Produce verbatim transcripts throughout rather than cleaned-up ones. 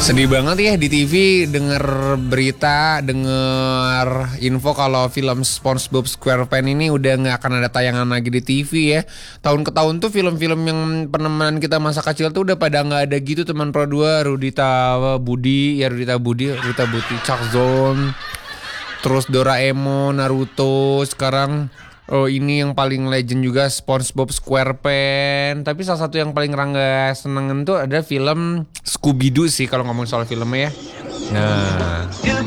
Sedih banget ya di T V denger berita, denger info kalau film SpongeBob SquarePants ini udah gak akan ada tayangan lagi di T V ya. Tahun ke tahun tuh film-film yang penemenan kita masa kecil tuh udah pada gak ada gitu teman Pro dua. Rudita Budi, ya Rudita Budi, Rudita Budi, Chuck Zone, terus Doraemon, Naruto, sekarang oh ini yang paling legend juga SpongeBob SquarePants. Tapi salah satu yang paling Rangga senengin tuh ada film Scooby-Doo sih kalau ngomong soal filmnya ya. Nah,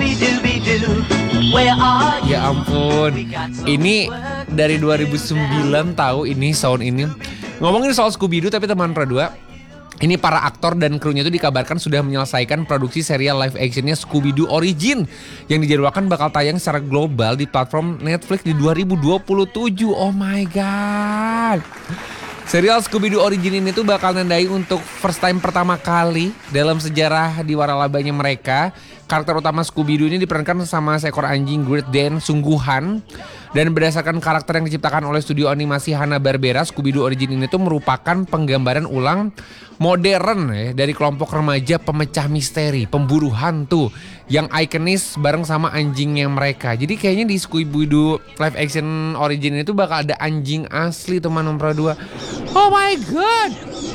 ya ampun, ini dari dua ribu sembilan tahu ini sound ini. Ngomongin soal Scooby-Doo tapi teman Pro dua, ini para aktor dan krunya itu dikabarkan sudah menyelesaikan produksi serial live actionnya Scooby-Doo Origin yang dijadwalkan bakal tayang secara global di platform Netflix di dua ribu dua puluh tujuh. Oh my god. Serial Scooby-Doo Origin ini tuh bakal nandai untuk first time pertama kali dalam sejarah di waralabanya mereka. Karakter utama Scooby-Doo ini diperankan sama seekor anjing Great Dane sungguhan. Dan berdasarkan karakter yang diciptakan oleh studio animasi Hanna-Barbera, Scooby-Doo Origin ini tuh merupakan penggambaran ulang modern ya, dari kelompok remaja pemecah misteri, pemburu hantu yang ikonis bareng sama anjingnya mereka. Jadi kayaknya di Scooby-Doo live action Origin itu bakal ada anjing asli teman Pro dua. Oh my god.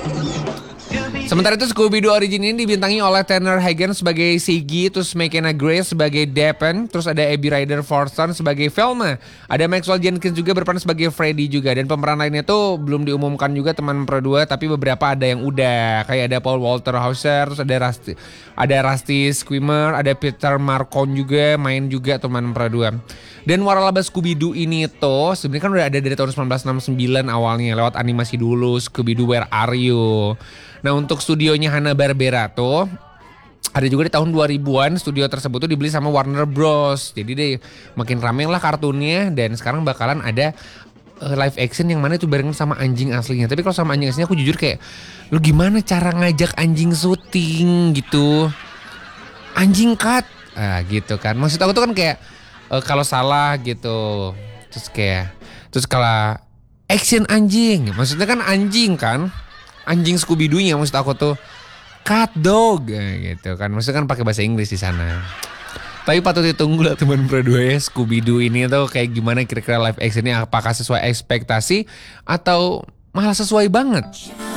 Sementara itu Scooby-Doo Origin ini dibintangi oleh Tanner Hagen sebagai Siggy, terus McKenna Grace sebagai Daphne, terus ada Abby Ryder Forson sebagai Velma, ada Maxwell Jenkins juga berperan sebagai Freddy juga, dan pemeran lainnya tuh belum diumumkan juga teman Pro dua, tapi beberapa ada yang udah, kayak ada Paul Walter Hauser, terus ada Rusty, ada Rusty Schwimmer, ada Peter Marcon juga main juga teman Pro dua. Dan waralaba Scooby-Doo ini tuh sebenarnya kan udah ada dari tahun seribu sembilan ratus enam puluh sembilan awalnya lewat animasi dulu Scooby-Doo Where Are You. Nah untuk studionya Hanna-Barbera tuh ada juga di tahun dua ribuan studio tersebut tuh dibeli sama Warner Bros. Jadi deh makin rame lah kartunnya dan sekarang bakalan ada uh, live action yang mana itu bareng sama anjing aslinya. Tapi kalau sama anjing aslinya aku jujur kayak lu gimana cara ngajak anjing syuting gitu. Anjing cut ah, gitu kan. Maksud aku tuh kan kayak uh, kalau salah gitu. Terus kayak terus kalau action anjing. Maksudnya kan anjing kan. Anjing Scooby-Doo-nya maksud aku tuh cat dog gitu kan. Maksudnya kan pakai bahasa Inggris di sana. Tapi patut ditunggu lah teman Pro dua ya, Scooby-Doo ini tuh kayak gimana kira-kira live actionnya, apakah sesuai ekspektasi atau malah sesuai banget.